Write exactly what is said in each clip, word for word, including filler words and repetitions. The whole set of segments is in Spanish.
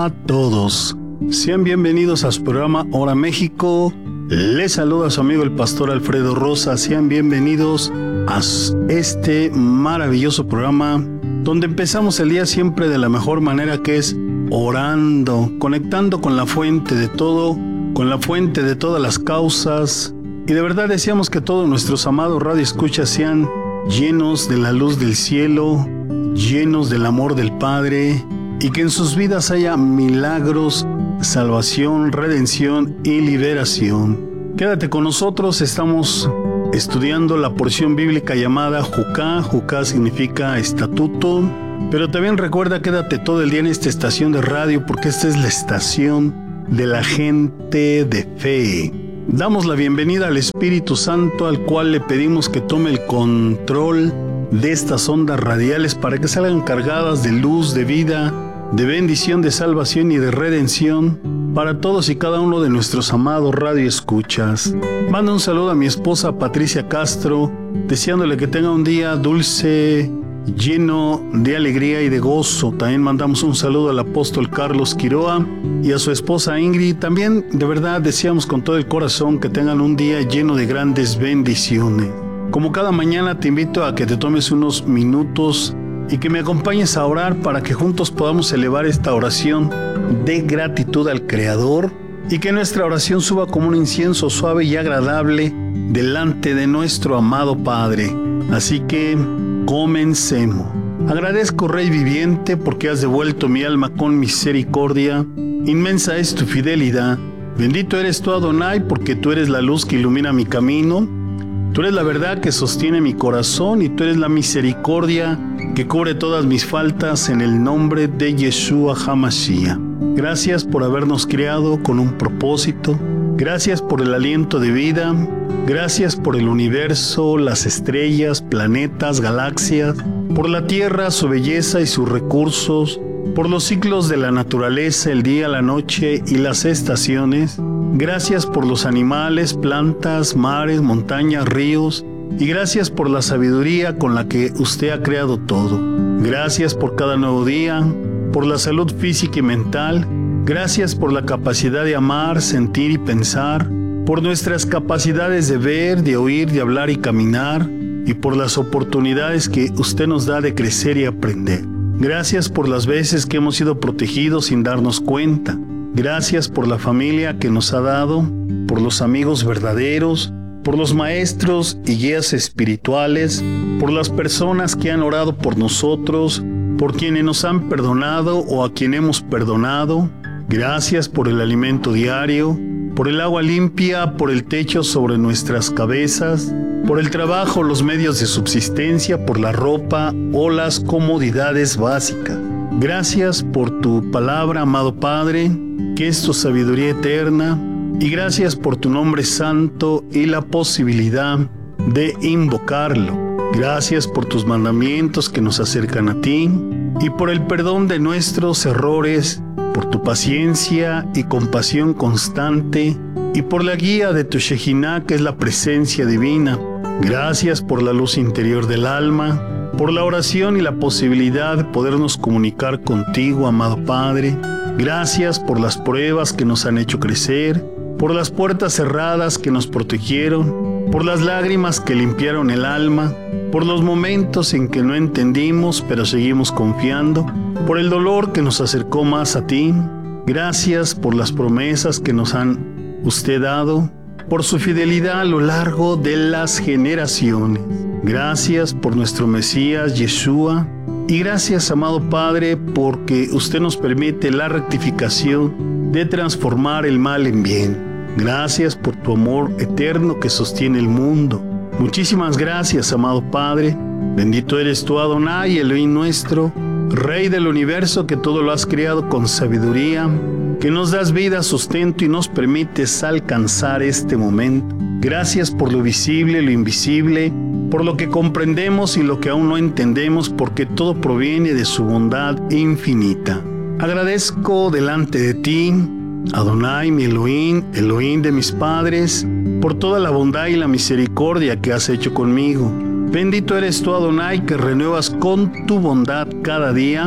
a todos. Sean bienvenidos a su programa Hora México. Les saluda a su amigo el pastor Alfredo Rosa. Sean bienvenidos a este maravilloso programa donde empezamos el día siempre de la mejor manera, que es orando, conectando con la fuente de todo, con la fuente de todas las causas. Y de verdad deseamos que todos nuestros amados radioescuchas sean llenos de la luz del cielo, llenos del amor del Padre, y que en sus vidas haya milagros, salvación, redención y liberación. Quédate con nosotros, estamos estudiando la porción bíblica llamada Jucá. Jucá significa estatuto, pero también recuerda, quédate todo el día en esta estación de radio, porque esta es la estación de la gente de fe. Damos la bienvenida al Espíritu Santo, al cual le pedimos que tome el control de estas ondas radiales para que salgan cargadas de luz, de vida, de bendición, de salvación y de redención para todos y cada uno de nuestros amados radioescuchas. Mando un saludo a mi esposa Patricia Castro, deseándole que tenga un día dulce, lleno de alegría y de gozo. También mandamos un saludo al apóstol Carlos Quiroa y a su esposa Ingrid. También de verdad deseamos con todo el corazón que tengan un día lleno de grandes bendiciones. Como cada mañana te invito a que te tomes unos minutos y que me acompañes a orar para que juntos podamos elevar esta oración de gratitud al Creador y que nuestra oración suba como un incienso suave y agradable delante de nuestro amado Padre. Así que comencemos. Agradezco, Rey viviente, porque has devuelto mi alma con misericordia. Inmensa es tu fidelidad. Bendito eres tú, Adonai, porque tú eres la luz que ilumina mi camino. Tú eres la verdad que sostiene mi corazón y tú eres la misericordia que cubre todas mis faltas, en el nombre de Yeshua HaMashiach. Gracias por habernos creado con un propósito. Gracias por el aliento de vida. Gracias por el universo, las estrellas, planetas, galaxias, por la tierra, su belleza y sus recursos, por los ciclos de la naturaleza, el día, la noche y las estaciones. Gracias por los animales, plantas, mares, montañas, ríos, y gracias por la sabiduría con la que usted ha creado todo. Gracias por cada nuevo día, por la salud física y mental. Gracias por la capacidad de amar, sentir y pensar, por nuestras capacidades de ver, de oír, de hablar y caminar, y por las oportunidades que usted nos da de crecer y aprender. Gracias por las veces que hemos sido protegidos sin darnos cuenta. Gracias por la familia que nos ha dado, por los amigos verdaderos, por los maestros y guías espirituales, por las personas que han orado por nosotros, por quienes nos han perdonado o a quien hemos perdonado. Gracias por el alimento diario, por el agua limpia, por el techo sobre nuestras cabezas, por el trabajo, los medios de subsistencia, por la ropa o las comodidades básicas. Gracias por tu palabra, amado Padre, que es tu sabiduría eterna, y gracias por tu nombre santo y la posibilidad de invocarlo. Gracias por tus mandamientos que nos acercan a ti, y por el perdón de nuestros errores, por tu paciencia y compasión constante, y por la guía de tu Shejinah, que es la presencia divina. Gracias por la luz interior del alma, por la oración y la posibilidad de podernos comunicar contigo, amado Padre. Gracias por las pruebas que nos han hecho crecer, por las puertas cerradas que nos protegieron, por las lágrimas que limpiaron el alma, por los momentos en que no entendimos pero seguimos confiando, por el dolor que nos acercó más a ti. Gracias por las promesas que nos han usted dado, por su fidelidad a lo largo de las generaciones. Gracias por nuestro Mesías, Yeshua, y gracias, amado Padre, porque usted nos permite la rectificación de transformar el mal en bien. Gracias por tu amor eterno que sostiene el mundo. Muchísimas gracias, amado Padre. Bendito eres tú, Adonai, Elohim nuestro, Rey del universo, que todo lo has creado con sabiduría, que nos das vida, sustento y nos permites alcanzar este momento. Gracias por lo visible, lo invisible, por lo que comprendemos y lo que aún no entendemos, porque todo proviene de su bondad infinita. Agradezco delante de ti, Adonai, mi Elohim, Elohim de mis padres, por toda la bondad y la misericordia que has hecho conmigo. Bendito eres tú, Adonai, que renuevas con tu bondad cada día.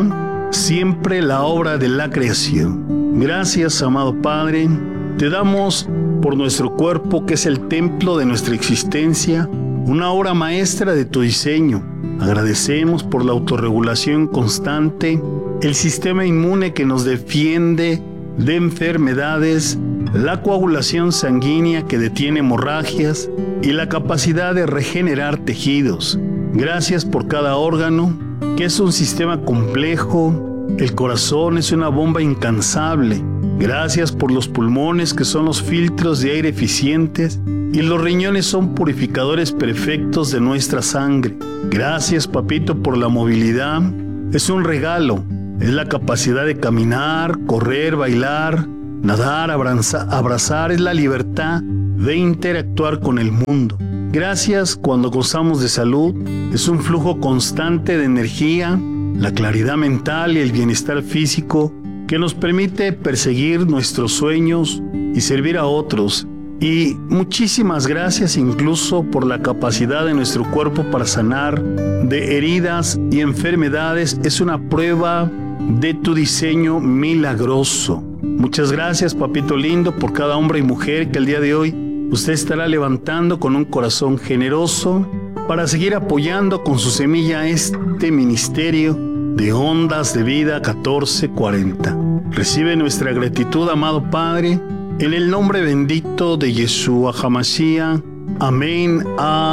siempre la obra de la creación. Gracias, amado Padre, te damos por nuestro cuerpo, que es el templo de nuestra existencia, una obra maestra de tu diseño. Agradecemos por la autorregulación constante, el sistema inmune que nos defiende de enfermedades, la coagulación sanguínea que detiene hemorragias y la capacidad de regenerar tejidos. Gracias por cada órgano, que es un sistema complejo. El corazón es una bomba incansable. Gracias por los pulmones, que son los filtros de aire eficientes, y los riñones son purificadores perfectos de nuestra sangre. Gracias, Papito, por la movilidad. Es un regalo. Es la capacidad de caminar, correr, bailar, nadar, abrazar, abrazar. Es la libertad de interactuar con el mundo. Gracias cuando gozamos de salud. Es un flujo constante de energía, la claridad mental y el bienestar físico que nos permite perseguir nuestros sueños y servir a otros. Y muchísimas gracias incluso por la capacidad de nuestro cuerpo para sanar de heridas y enfermedades. Es una prueba de tu diseño milagroso. Muchas gracias, Papito lindo, por cada hombre y mujer que el día de hoy usted estará levantando con un corazón generoso para seguir apoyando con su semilla este ministerio de Ondas de Vida catorce cuarenta. Recibe nuestra gratitud, amado Padre, en el nombre bendito de Yeshua HaMashiach. Amén,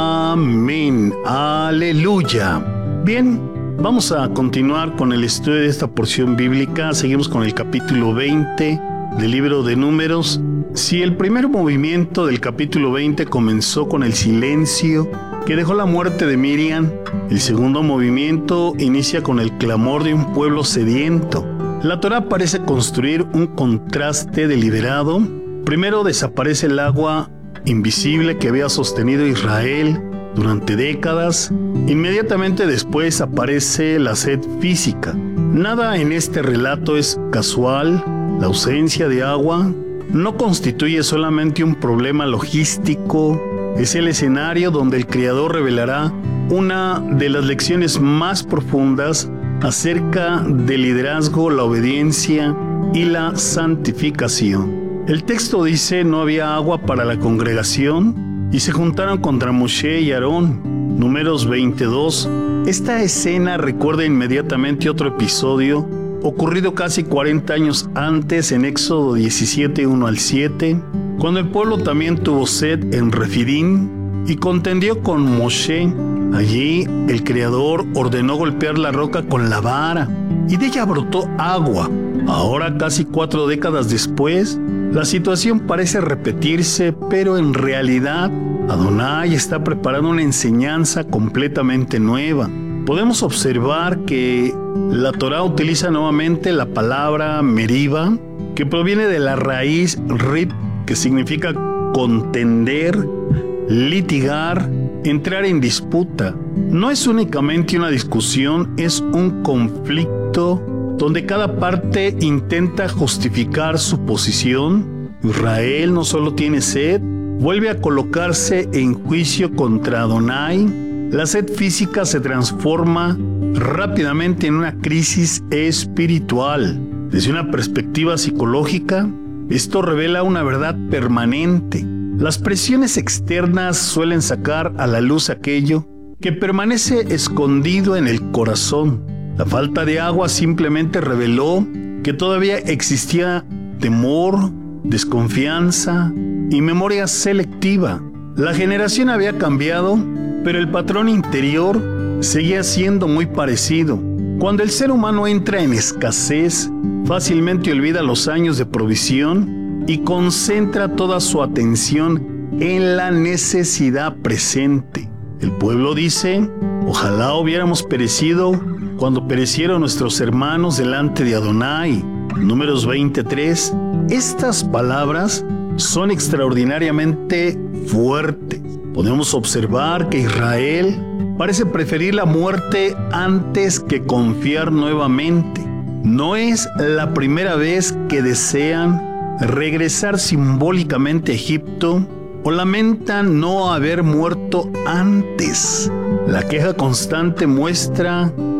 amén, aleluya. Bien, vamos a continuar con el estudio de esta porción bíblica. Seguimos con el capítulo veinte del libro de Números. Si el primer movimiento del capítulo veinte comenzó con el silencio que dejó la muerte de Miriam, el segundo movimiento inicia con el clamor de un pueblo sediento. La Torá parece construir un contraste deliberado. Primero desaparece el agua invisible que había sostenido Israel durante décadas. Inmediatamente después aparece la sed física. Nada en este relato es casual. La ausencia de agua no constituye solamente un problema logístico, es el escenario donde el Creador revelará una de las lecciones más profundas acerca del liderazgo, la obediencia y la santificación. El texto dice: no había agua para la congregación y se juntaron contra Moshe y Aarón. Números veintidós. Esta escena recuerda inmediatamente otro episodio ocurrido casi cuarenta años antes en Éxodo diecisiete, uno al siete, cuando el pueblo también tuvo sed en Refidim y contendió con Moshe. Allí el Creador ordenó golpear la roca con la vara y de ella brotó agua. Ahora, casi cuatro décadas después, la situación parece repetirse, pero en realidad Adonai está preparando una enseñanza completamente nueva. Podemos observar que la Torá utiliza nuevamente la palabra meriba, que proviene de la raíz rib, que significa contender, litigar, entrar en disputa. No es únicamente una discusión, es un conflicto donde cada parte intenta justificar su posición. Israel no solo tiene sed, vuelve a colocarse en juicio contra Adonai. La sed física se transforma rápidamente en una crisis espiritual. Desde una perspectiva psicológica, esto revela una verdad permanente. Las presiones externas suelen sacar a la luz aquello que permanece escondido en el corazón. La falta de agua simplemente reveló que todavía existía temor, desconfianza y memoria selectiva. La generación había cambiado, pero el patrón interior seguía siendo muy parecido. Cuando el ser humano entra en escasez, fácilmente olvida los años de provisión y concentra toda su atención en la necesidad presente. El pueblo dice: ojalá hubiéramos perecido cuando perecieron nuestros hermanos delante de Adonai. Números veintitrés. Estas palabras son extraordinariamente fuertes. Podemos observar que Israel parece preferir la muerte antes que confiar nuevamente. No es la primera vez que desean regresar simbólicamente a Egipto o lamentan no haber muerto antes. La queja constante muestra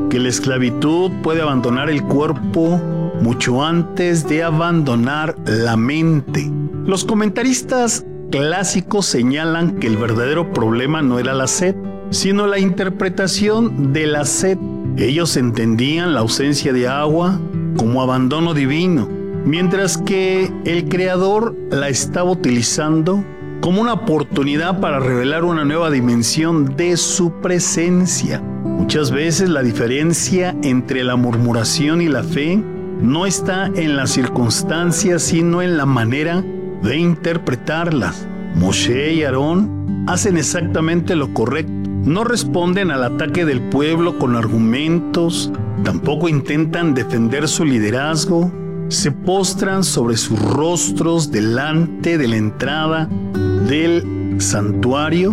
que la esclavitud puede abandonar el cuerpo mucho antes de abandonar la mente. Los comentaristas clásicos señalan que el verdadero problema no era la sed, sino la interpretación de la sed. Ellos entendían la ausencia de agua como abandono divino, mientras que el Creador la estaba utilizando como una oportunidad para revelar una nueva dimensión de su presencia. Muchas veces la diferencia entre la murmuración y la fe no está en las circunstancias, sino en la manera de interpretarlas. Moshe y Aarón hacen exactamente lo correcto. No responden al ataque del pueblo con argumentos, tampoco intentan defender su liderazgo. Se postran sobre sus rostros delante de la entrada del santuario